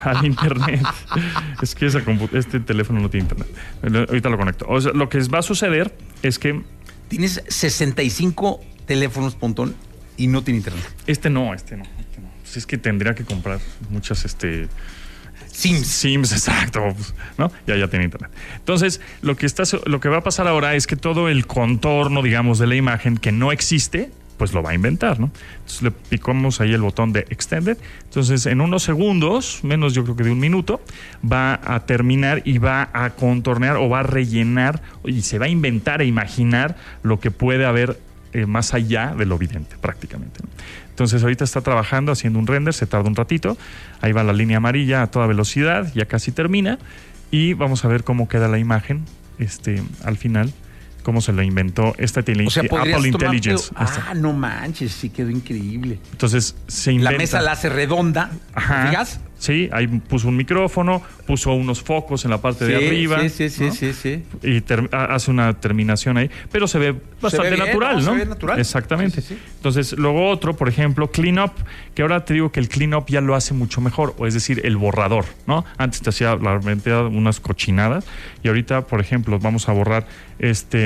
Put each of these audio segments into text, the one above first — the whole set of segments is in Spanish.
al internet. Es que este teléfono no tiene internet. Ahorita lo conecto. O sea, lo que va a suceder es que... Tienes 65 teléfonos, Pontón, y no tiene internet. Este no. Pues es que tendría que comprar muchas Sims, exacto, ¿no? Ya tiene internet. Entonces, lo que va a pasar ahora es que todo el contorno, digamos, de la imagen que no existe, pues lo va a inventar, ¿no? Entonces le picamos ahí el botón de Extended. Entonces, en unos segundos, menos yo creo que de un minuto, va a terminar y va a contornear o va a rellenar y se va a inventar e imaginar lo que puede haber más allá de lo evidente, prácticamente, ¿no? Entonces ahorita está trabajando, haciendo un render, se tarda un ratito, ahí va la línea amarilla a toda velocidad, ya casi termina, y vamos a ver cómo queda la imagen al final, cómo se lo inventó esta Apple Intelligence. No manches, sí quedó increíble. Entonces se inventa. La mesa la hace redonda, ¿fijas? Sí, ahí puso un micrófono, puso unos focos en la parte de arriba. Sí. Y hace una terminación ahí, pero se ve bastante natural, ¿no? Se ve natural. Exactamente. Sí. Entonces, luego otro, por ejemplo, Clean Up, que ahora te digo que el Clean Up ya lo hace mucho mejor, o es decir, el borrador, ¿no? Antes te hacía realmente unas cochinadas, y ahorita, por ejemplo, vamos a borrar este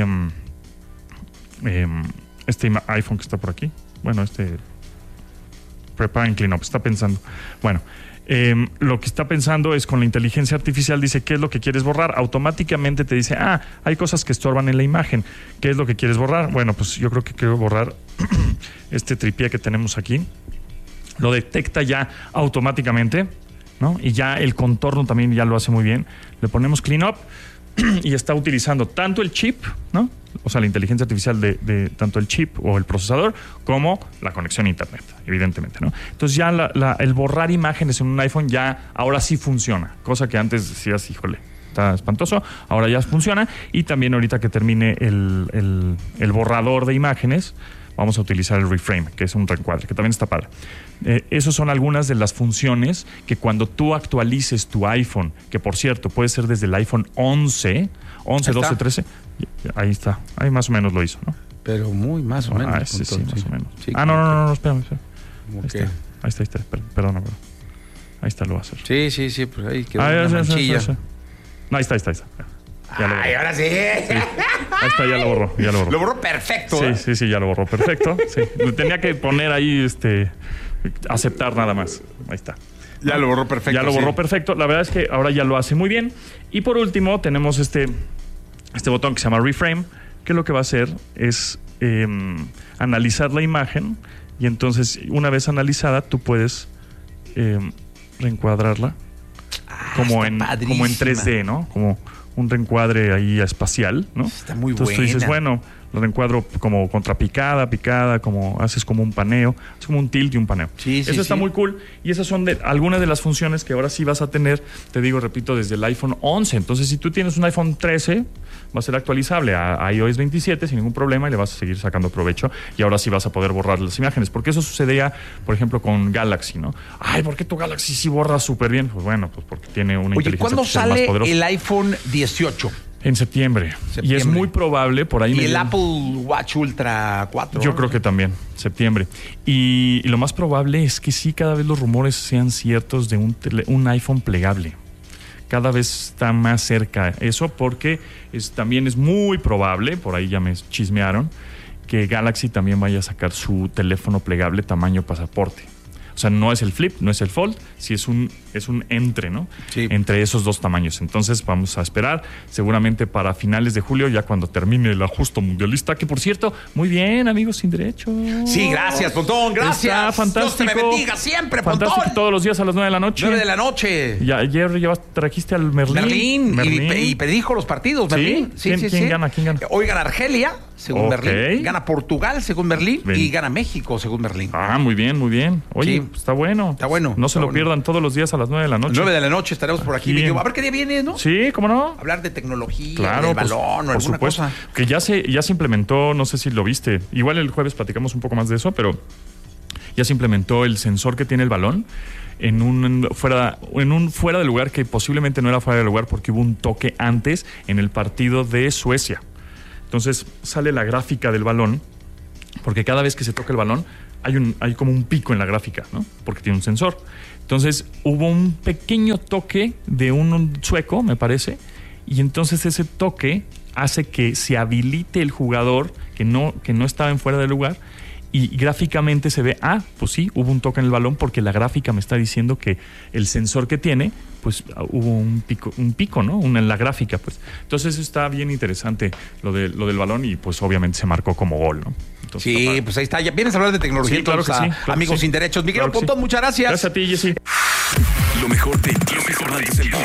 iPhone que está por aquí. Bueno, Prepare Clean Up, está pensando. Bueno, lo que está pensando es con la inteligencia artificial, dice qué es lo que quieres borrar, automáticamente te dice, hay cosas que estorban en la imagen, ¿qué es lo que quieres borrar? Bueno, pues yo creo que quiero borrar este tripié que tenemos aquí, lo detecta ya automáticamente, ¿no? Y ya el contorno también ya lo hace muy bien, le ponemos Clean Up y está utilizando tanto el chip, ¿no? O sea, la inteligencia artificial de tanto el chip o el procesador como la conexión a internet, evidentemente, ¿no? Entonces ya el borrar imágenes en un iPhone ya ahora sí funciona, cosa que antes decías, híjole, está espantoso, ahora ya funciona. Y también ahorita que termine el borrador de imágenes, vamos a utilizar el reframe, que es un reencuadre, que también está padre. Esas son algunas de las funciones que cuando tú actualices tu iPhone, que por cierto puede ser desde el iPhone 11, 12, 13, ahí está, ahí más o menos lo hizo, ¿no? Pero muy más o menos. Sí, más o menos. Sí, no, espérame. Okay. Ahí está, perdona. Ahí está, lo va a hacer. Sí, pues ahí quedó una manchilla. No, ahí está. Ahora sí. Ahí está, ya lo borró. Lo borró perfecto. Sí, ya lo borró perfecto. Sí. Tenía que poner ahí aceptar nada más. Ahí está. Ya lo borró perfecto. Ya lo borró perfecto. La verdad es que ahora ya lo hace muy bien. Y por último, tenemos este botón que se llama Reframe, que lo que va a hacer es analizar la imagen. Y entonces, una vez analizada, tú puedes reencuadrarla como en 3D, ¿no? Como un reencuadre ahí espacial, ¿no? Está muy entonces buena. Tú dices, bueno, lo reencuadro como contrapicada, como haces como un paneo, es como un tilt y un paneo. Eso está muy cool. Y esas son algunas de las funciones que ahora sí vas a tener, te digo, repito, desde el iPhone 11. Entonces, si tú tienes un iPhone 13, va a ser actualizable a iOS 27 sin ningún problema y le vas a seguir sacando provecho. Y ahora sí vas a poder borrar las imágenes. Porque eso sucedía, por ejemplo, con Galaxy, ¿no? ¿Por qué tu Galaxy sí borra súper bien? Pues bueno, pues porque tiene una inteligencia artificial más poderosa. ¿Cuándo sale el iPhone 18? En septiembre. Y es muy probable, por ahí... ¿Y el Apple Watch Ultra 4? Yo creo que también, septiembre. Y lo más probable es que sí, cada vez los rumores sean ciertos de un iPhone plegable. Cada vez está más cerca eso, porque también es muy probable, por ahí ya me chismearon, que Galaxy también vaya a sacar su teléfono plegable tamaño pasaporte. O sea, no es el Flip, no es el Fold, sí es un entre, ¿no? Sí. Entre esos dos tamaños. Entonces vamos a esperar seguramente para finales de julio, ya cuando termine el ajuste mundialista, que por cierto, muy bien, amigos sin derecho. Sí, gracias, Pontón, gracias. Está fantástico. Dios te me bendiga siempre, Pontón. Fantástico, todos los días a las 9 de la noche. 9 de la noche. Y ayer trajiste al Merlín. Y predijo los partidos, Merlín. Sí. ¿Quién gana? Hoy gana Argelia, según Merlín. Gana Portugal, según Merlín. Y gana México, según Merlín. Muy bien. Oye, está bueno. Está bueno. No se lo pierdan todos los días a las 9 de la noche. 9 de la noche estaremos por aquí. A ver qué día viene, ¿no? Sí, ¿cómo no? Hablar de tecnología, claro, del balón o alguna supuesto. cosa. Que ya se implementó, no sé si lo viste. Igual el jueves platicamos un poco más de eso, pero ya se implementó el sensor que tiene el balón en un fuera de lugar que posiblemente no era fuera de lugar porque hubo un toque antes en el partido de Suecia. Entonces sale la gráfica del balón, porque cada vez que se toca el balón hay como un pico en la gráfica, ¿no? Porque tiene un sensor. Entonces hubo un pequeño toque de un sueco, me parece, y entonces ese toque hace que se habilite el jugador que no estaba en fuera de lugar, y gráficamente se ve, pues sí, hubo un toque en el balón porque la gráfica me está diciendo que el sensor que tiene, pues hubo un pico, ¿no? En la gráfica, pues. Entonces eso está bien interesante, lo del balón, y pues obviamente se marcó como gol, ¿no? Entonces, sí, pues ahí está. Ya vienes a hablar de tecnología, sí, claro que sí, claro amigos sin derechos. Miguel Pontón, muchas gracias. Gracias a ti, Jessy. Lo mejor de Cervantes en vivo.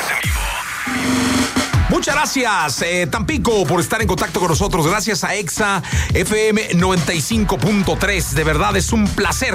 Muchas gracias, Tampico, por estar en contacto con nosotros. Gracias a Exa FM 95.3. De verdad es un placer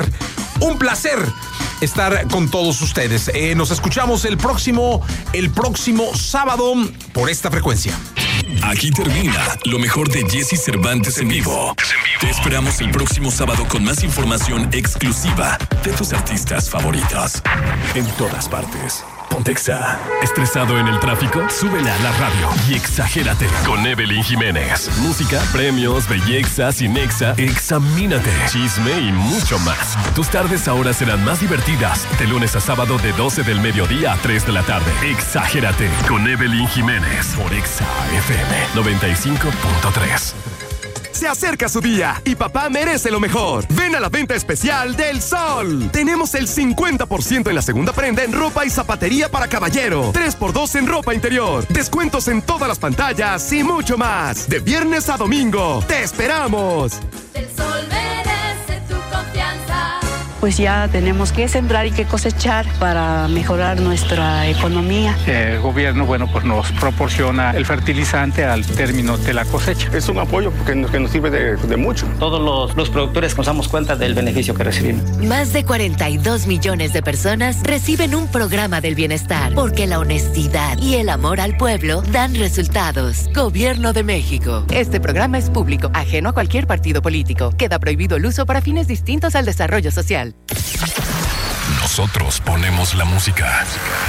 estar con todos ustedes. Nos escuchamos el próximo sábado por esta frecuencia. Aquí termina lo mejor de Jessy Cervantes en vivo. Te esperamos el próximo sábado con más información exclusiva de tus artistas favoritos. En todas partes. Ponte Exa. ¿Estresado en el tráfico? Súbele a la radio y exagérate con Evelyn Jiménez. Música, premios, belleza, cinexa, examínate, chisme y mucho más. Tus tardes ahora serán más divertidas. De lunes a sábado de 12 del mediodía a 3 de la tarde. Exagérate con Evelyn Jiménez por Exa FM 95.3. Se acerca su día y papá merece lo mejor. Ven a la venta especial del Sol. Tenemos el 50% en la segunda prenda en ropa y zapatería para caballero. 3x2 en ropa interior. Descuentos en todas las pantallas y mucho más. De viernes a domingo. ¡Te esperamos! El Sol merece tu confianza. Pues ya tenemos que sembrar y que cosechar para mejorar nuestra economía. El gobierno, pues nos proporciona el fertilizante al término de la cosecha. Es un apoyo que nos sirve de mucho. Todos los productores nos damos cuenta del beneficio que recibimos. Más de 42 millones de personas reciben un programa del bienestar, porque la honestidad y el amor al pueblo dan resultados. Gobierno de México. Este programa es público, ajeno a cualquier partido político. Queda prohibido el uso para fines distintos al desarrollo social. Nosotros ponemos la música.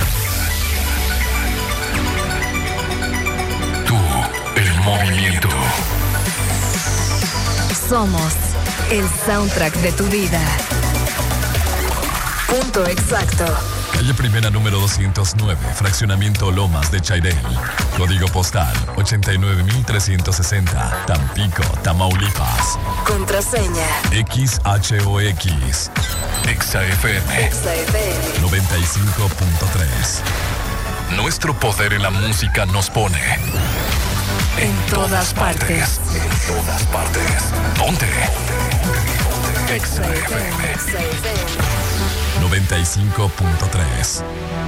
Tú, el movimiento. Somos el soundtrack de tu vida. Punto exacto. Calle Primera número 209, Fraccionamiento Lomas de Chairel. Código postal 89360, Tampico, Tamaulipas. Contraseña XHOX. Exa FM 95.3. Nuestro poder en la música nos pone en todas partes. En todas partes. Ponte. Exa FM 95.3.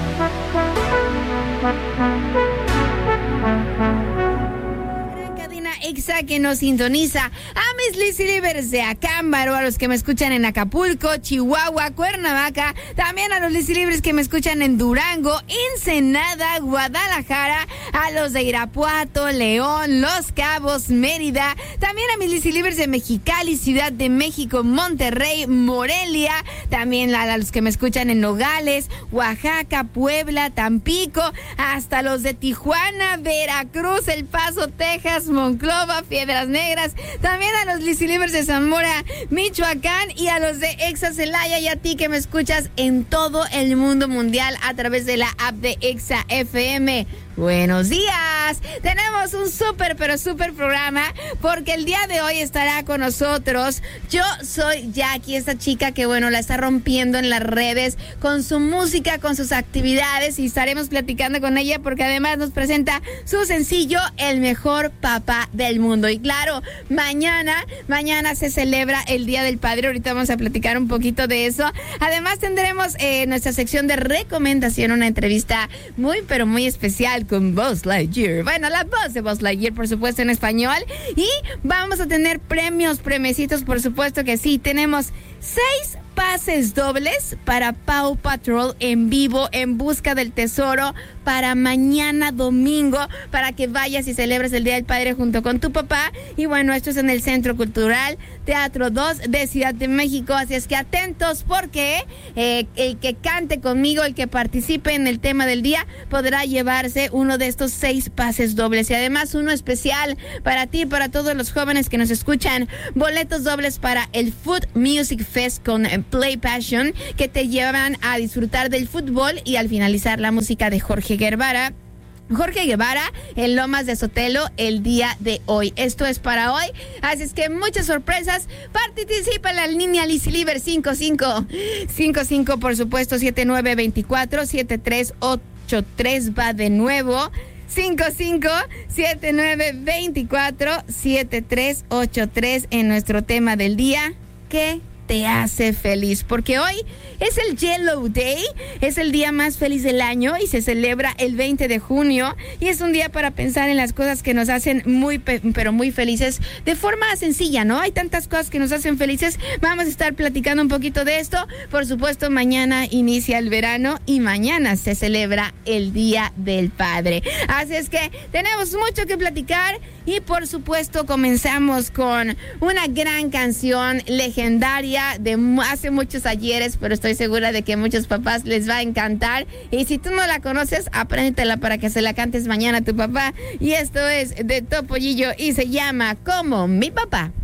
Exa que nos sintoniza, a mis Lisilivers de Acámbaro, a los que me escuchan en Acapulco, Chihuahua, Cuernavaca, también a los Lisilivers que me escuchan en Durango, Ensenada, Guadalajara, a los de Irapuato, León, Los Cabos, Mérida, también a mis Lisilivers de Mexicali, Ciudad de México, Monterrey, Morelia, también a los que me escuchan en Nogales, Oaxaca, Puebla, Tampico, hasta los de Tijuana, Veracruz, El Paso, Texas, Monclova, Piedras Negras, también a los Lisilivers de Zamora, Michoacán, y a los de Exa Celaya, y a ti que me escuchas en todo el mundo mundial a través de la app de Exa FM. Buenos días, tenemos un súper programa, porque el día de hoy estará con nosotros. Yo soy Jackie, esta chica que la está rompiendo en las redes con su música, con sus actividades, y estaremos platicando con ella porque además nos presenta su sencillo El Mejor Papá del Mundo. Y claro, mañana se celebra el Día del Padre, ahorita vamos a platicar un poquito de eso. Además tendremos nuestra sección de recomendación, una entrevista muy especial con Buzz Lightyear. Bueno, la voz de Buzz Lightyear, por supuesto, en español. Y vamos a tener premiecitos, por supuesto que sí. Tenemos 6 pases dobles para Paw Patrol en vivo en busca del tesoro para mañana domingo, para que vayas y celebres el Día del Padre junto con tu papá. Y bueno, esto es en el Centro Cultural Teatro 2 de Ciudad de México, así es que atentos porque el que cante conmigo, el que participe en el tema del día, podrá llevarse uno de estos 6 pases dobles y además uno especial para ti, para todos los jóvenes que nos escuchan, boletos dobles para el Food Music Fest con Play Passion, que te llevan a disfrutar del fútbol y al finalizar la música de Jorge Guevara en Lomas de Sotelo el día de hoy. Esto es para hoy, así es que muchas sorpresas. Participa en la línea Lizzy-Liber 55 por supuesto 7924-7383 va de nuevo 55-7924-7383 en nuestro tema del día. ¿Qué te hace feliz? Porque hoy es el Yellow Day, es el día más feliz del año y se celebra el 20 de junio y es un día para pensar en las cosas que nos hacen pero muy felices de forma sencilla, ¿no? Hay tantas cosas que nos hacen felices. Vamos a estar platicando un poquito de esto. Por supuesto, mañana inicia el verano y mañana se celebra el Día del Padre. Así es que tenemos mucho que platicar y por supuesto comenzamos con una gran canción legendaria de hace muchos ayeres, pero estoy segura de que a muchos papás les va a encantar. Y si tú no la conoces, apréndetela para que se la cantes mañana a tu papá. Y esto es de Topollillo y se llama Como mi papá.